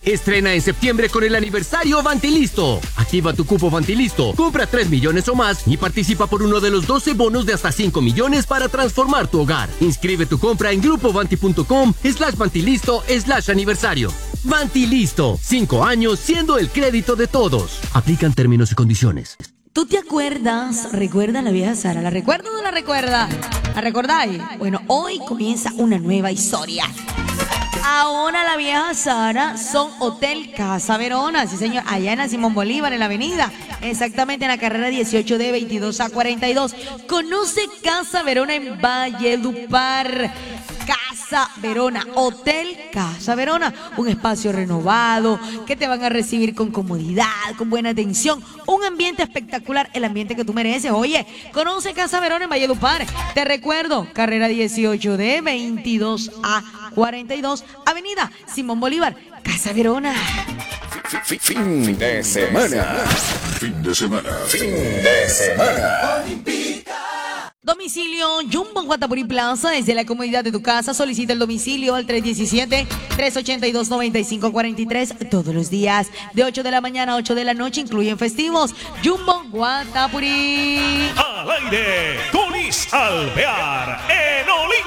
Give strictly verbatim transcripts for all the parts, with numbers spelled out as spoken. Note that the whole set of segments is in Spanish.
Estrena en septiembre con el aniversario Vantilisto. Activa tu cupo Vantilisto, compra tres millones o más y participa por uno de los doce bonos de hasta cinco millones para transformar tu hogar. Inscribe tu compra en grupovanti.com slash Vantilisto slash aniversario. Vantilisto, cinco años siendo el crédito de todos. Aplican términos y condiciones. ¿Tú te acuerdas? ¿Recuerda la vieja Sara? ¿La recuerda o no la recuerda? ¿La recordáis? Bueno, hoy comienza una nueva historia. Ahora la vieja Sara son Hotel Casa Verona, sí señor, allá en Simón Bolívar, en la avenida, exactamente en la carrera dieciocho de veintidós a cuarenta y dos. Conoce Casa Verona en Valledupar. Casa Verona, Hotel Casa Verona, un espacio renovado que te van a recibir con comodidad, con buena atención, un ambiente espectacular, el ambiente que tú mereces. Oye, conoce Casa Verona en Valledupar. Te recuerdo, carrera dieciocho de veintidós a cuarenta y dos, avenida Simón Bolívar, Casa Verona. Fin, fin de semana. Fin de semana. Fin de semana. Domicilio Jumbo Guatapurí Plaza, desde la comodidad de tu casa. Solicita el domicilio al tres diecisiete, tres ochenta y dos, noventa y cinco cuarenta y tres todos los días de ocho de la mañana a ocho de la noche, incluyen festivos. Jumbo Guatapurí. Al aire, Tunis Alvear en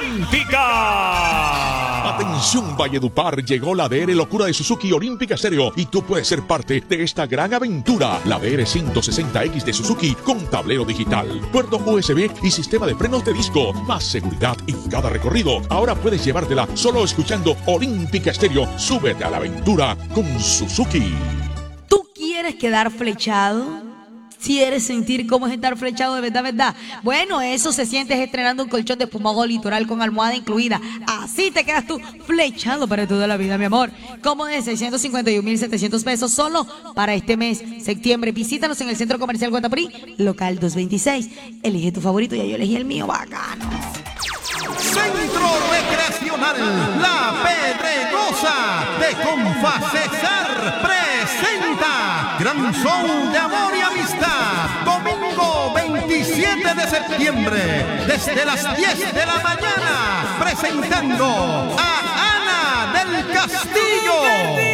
Olímpica. Atención Valledupar, llegó la D R Locura de Suzuki Olímpica Stereo y tú puedes ser parte de esta gran aventura. La D R ciento sesenta X de Suzuki con tablero digital, puerto U S B y sistema de frenos de disco, más seguridad en cada recorrido. Ahora puedes llevártela solo escuchando Olímpica Stereo. Súbete a la aventura con Suzuki. ¿Tú quieres quedar flechado? ¿Quieres sentir cómo es estar flechado de verdad, verdad? Bueno, eso se siente estrenando un colchón de Pumago Litoral con almohada incluida. Así te quedas tú flechado para toda la vida, mi amor. Como de seiscientos cincuenta y un mil setecientos pesos solo para este mes, septiembre. Visítanos en el Centro Comercial Guatapurí, local doscientos veintiséis. Elige tu favorito, ya yo elegí el mío, bacano. Centro Recreacional La Pedregosa de Confa Cesar presenta Gran Show de Amor y Amistad, domingo veintisiete de septiembre, desde las diez de la mañana, presentando a Ana del Castillo.